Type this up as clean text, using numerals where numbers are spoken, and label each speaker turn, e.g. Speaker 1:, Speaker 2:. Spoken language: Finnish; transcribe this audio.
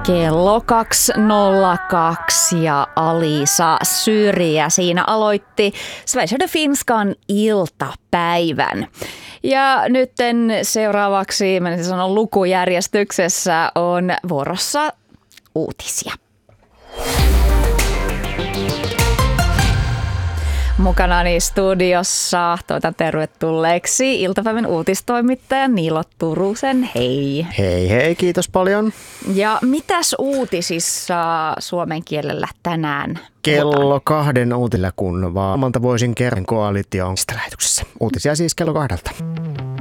Speaker 1: Kello 2.02 ja Alisa Syrjä siinä aloitti Sveriges Finskan iltapäivän. Ja nytten seuraavaksi, mä sanon lukujärjestyksessä, on vuorossa uutisia. Mukanani studiossa toivotan tervetulleeksi iltapäivän uutistoimittaja Niilo Turusen. Hei.
Speaker 2: Hei hei, kiitos paljon.
Speaker 1: Ja mitäs uutisissa suomen kielellä tänään?
Speaker 2: Kello 2 uutilla kun vaan voisin kerran koalition lähetyksessä. Uutisia siis kello 2.